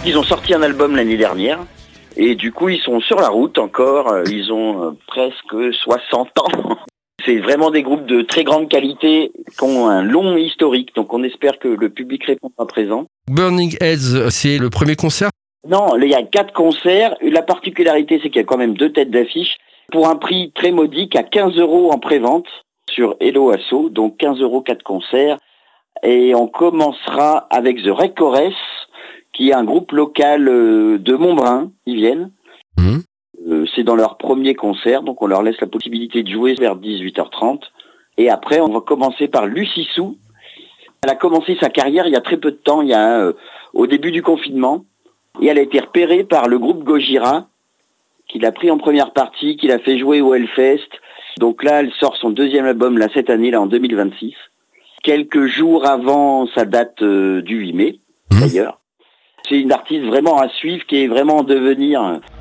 Ils ont sorti un album l'année dernière. Et du coup, ils sont sur la route encore. Ils ont presque 60 ans. C'est vraiment des groupes de très grande qualité qui ont un long historique. Donc on espère que le public répondra présent. Burning Heads, c'est le premier concert? Non, il y a 4 concerts. La particularité, c'est qu'il y a quand même 2 têtes d'affiche pour un prix très modique à 15 € en pré-vente sur Hello Asso. Donc 15 € 4 concerts. Et on commencera avec The Recores, qui est un groupe local de Montbrun. Ils viennent. C'est dans leur premier concert, donc on leur laisse la possibilité de jouer vers 18h30. Et après, on va commencer par Lucie Sou. Elle a commencé sa carrière il y a très peu de temps, au début du confinement. Et elle a été repérée par le groupe Gojira, qui l'a pris en première partie, qui l'a fait jouer au Hellfest. Donc là, elle sort son 2e album cette année, en 2026. Quelques jours avant sa date du 8 mai, d'ailleurs. C'est une artiste vraiment à suivre, qui est vraiment en devenir.